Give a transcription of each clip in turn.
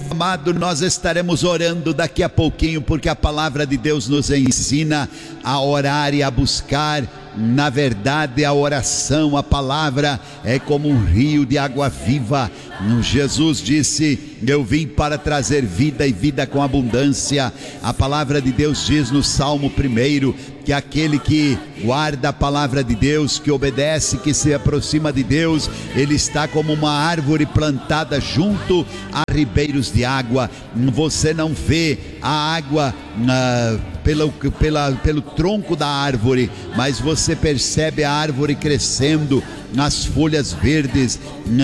Amado, nós estaremos orando daqui a pouquinho, porque a palavra de Deus nos ensina a orar e a buscar. Na verdade, a oração, a palavra é como um rio de água viva. Jesus disse: eu vim para trazer vida e vida com abundância. A palavra de Deus diz no Salmo 1 que aquele que guarda a palavra de Deus, que obedece, que se aproxima de Deus, ele está como uma árvore plantada junto a ribeiros de água. Você não vê a água pelo tronco da árvore, mas você percebe a árvore crescendo, as folhas verdes,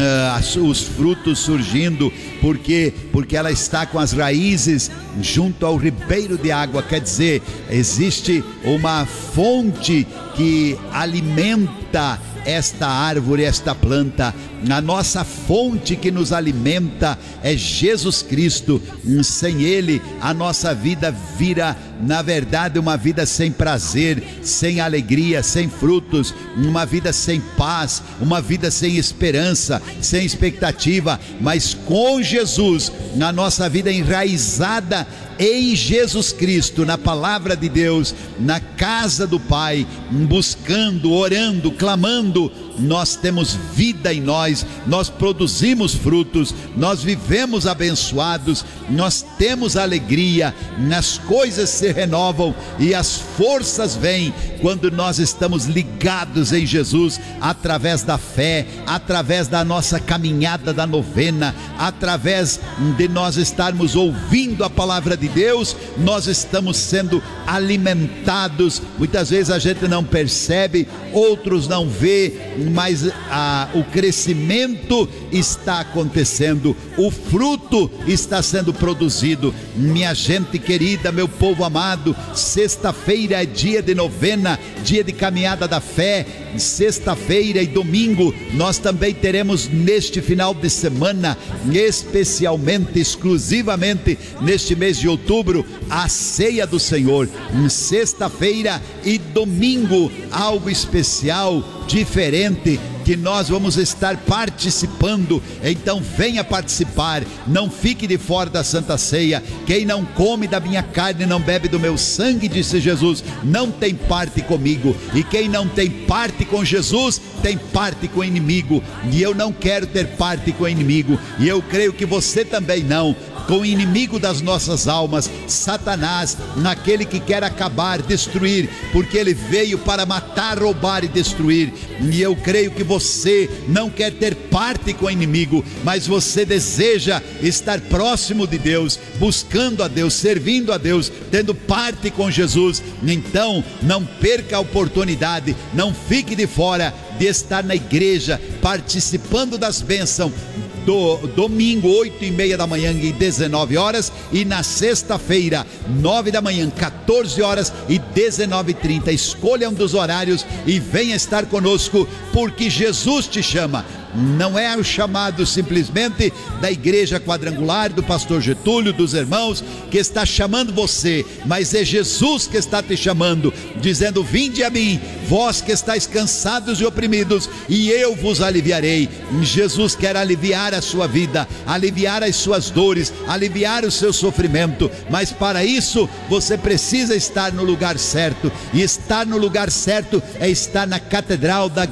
os frutos surgindo. Por quê? Porque ela está com as raízes junto ao ribeiro de água. Quer dizer, existe uma fonte que alimenta esta árvore, esta planta. A nossa fonte que nos alimenta é Jesus Cristo. Sem Ele, a nossa vida vira, na verdade, uma vida sem prazer, sem alegria, sem frutos, uma vida sem paz, uma vida sem esperança, sem expectativa. Mas com Jesus, na nossa vida enraizada em Jesus Cristo, na palavra de Deus, na casa do Pai, buscando, orando, clamando, nós temos vida em nós, nós produzimos frutos, nós vivemos abençoados, nós temos alegria, as coisas se renovam e as forças vêm quando nós estamos ligados em Jesus, através da fé, através da nossa caminhada da novena, através de nós estarmos ouvindo a palavra de Deus, nós estamos sendo alimentados. Muitas vezes a gente não percebe, outros não vê, mas o crescimento está acontecendo, o fruto está sendo produzido. Minha gente querida, meu povo amado, sexta-feira é dia de novena, dia de caminhada da fé. Sexta-feira e domingo nós também teremos, neste final de semana, especialmente, exclusivamente neste mês de outubro, a ceia do Senhor. Sexta-feira e domingo, algo especial, diferente, que nós vamos estar participando. Então venha participar, não fique de fora da Santa Ceia. Quem não come da minha carne e não bebe do meu sangue, disse Jesus, não tem parte comigo. E quem não tem parte com Jesus, tem parte com o inimigo. E eu não quero ter parte com o inimigo, e eu creio que você também não, com o inimigo das nossas almas, Satanás, naquele que quer acabar, destruir, porque ele veio para matar, roubar e destruir. E eu creio que você não quer ter parte com o inimigo, mas você deseja estar próximo de Deus, buscando a Deus, servindo a Deus, tendo parte com Jesus. Então não perca a oportunidade, não fique de fora de estar na igreja, participando das bênçãos do domingo, 8h30 da manhã e 19 horas, e na sexta-feira, 9 da manhã, 14 horas e 19h30. Escolha um dos horários e venha estar conosco, porque Jesus te chama. Não é o chamado simplesmente da igreja quadrangular, do pastor Getúlio, dos irmãos, que está chamando você, mas é Jesus que está te chamando, dizendo: vinde a mim, vós que estáis cansados e oprimidos, e eu vos aliviarei. Jesus quer aliviar a sua vida, aliviar as suas dores, aliviar o seu sofrimento, mas para isso você precisa estar no lugar certo, e estar no lugar certo é estar na catedral da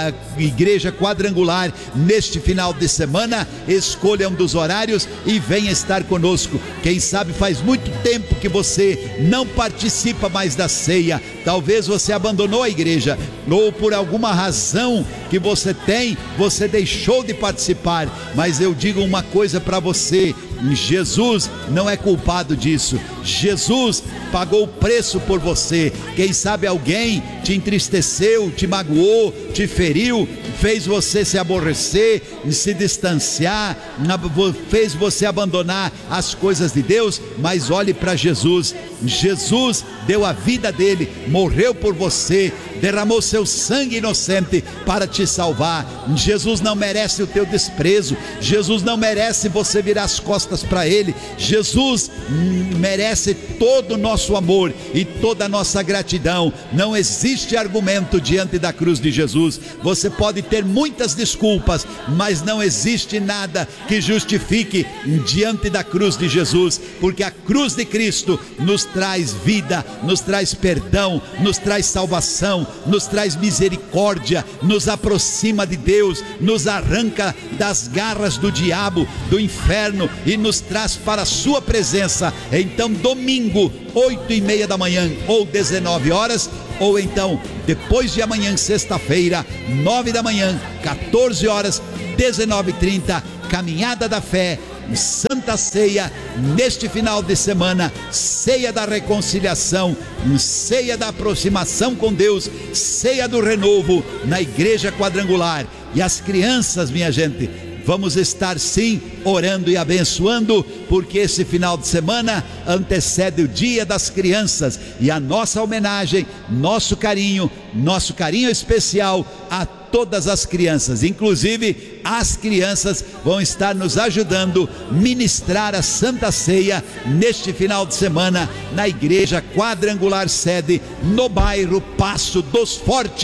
igreja quadrangular. Neste final de semana, escolha um dos horários e venha estar conosco. Quem sabe faz muito tempo que você não participa mais da ceia, talvez você abandonou a igreja, ou por alguma razão que você tem, você deixou de participar. Mas eu digo uma coisa para você: Jesus não é culpado disso. Jesus pagou o preço por você. Quem sabe alguém te entristeceu, te magoou, te feriu, fez você se aborrecer, se distanciar, fez você abandonar as coisas de Deus. Mas olhe para Jesus. Jesus deu a vida dele, morreu por você, derramou seu sangue inocente para te salvar. Jesus não merece o teu desprezo, Jesus não merece você virar as costas para Ele. Jesus merece todo o nosso amor e toda a nossa gratidão. Não existe argumento diante da cruz de Jesus. Você pode ter muitas desculpas, mas não existe nada que justifique diante da cruz de Jesus, porque a cruz de Cristo nos traz vida, nos traz perdão, nos traz salvação, nos traz misericórdia, nos aproxima de Deus, nos arranca das garras do diabo, do inferno, e nos traz para a sua presença. Então domingo, 8:30 da manhã ou 19 horas, ou então depois de amanhã, sexta-feira, 9 da manhã, 14 horas, 19:30, caminhada da fé, Santa Ceia, neste final de semana, ceia da reconciliação, ceia da aproximação com Deus, ceia do renovo na Igreja Quadrangular. E as crianças, minha gente, vamos estar sim orando e abençoando, porque esse final de semana antecede o Dia das Crianças, e a nossa homenagem, nosso carinho especial a todas as crianças, inclusive as crianças vão estar nos ajudando a ministrar a Santa Ceia neste final de semana na Igreja Quadrangular Sede, no bairro Passo dos Fortes.